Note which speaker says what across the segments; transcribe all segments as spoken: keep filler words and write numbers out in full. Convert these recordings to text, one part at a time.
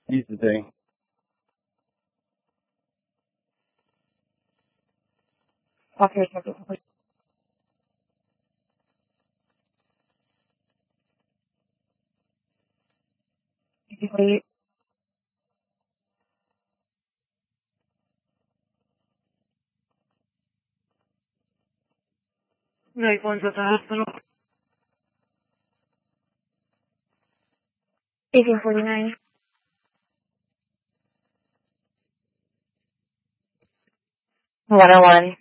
Speaker 1: Here's the thing.
Speaker 2: Okay, okay. Like one's at the hospital. eighteen forty-nine. one oh one.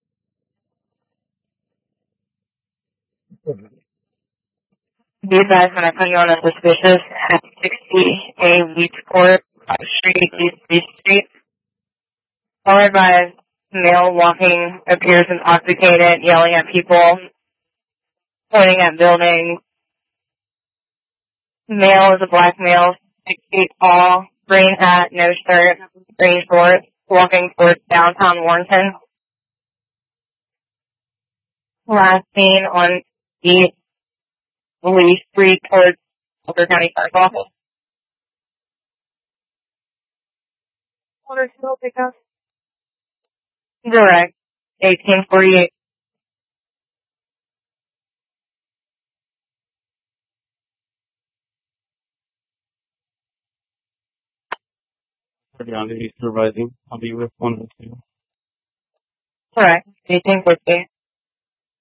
Speaker 2: Be advised when I put you on a suspicious at sixty A Leach Court Street, East Beach Street. Followed by male walking, appears intoxicated, yelling at people, pointing at buildings. Male is a black male, six feet tall, green hat, no shirt, green shorts, walking towards downtown Warrenton. Last seen on East Lee Street towards Boulder County Clerk's Office. Water still pickup? Direct. eighteen forty-eight.
Speaker 1: Beyond supervising. I'll be with one of the two.
Speaker 2: Correct. eighteen fifty.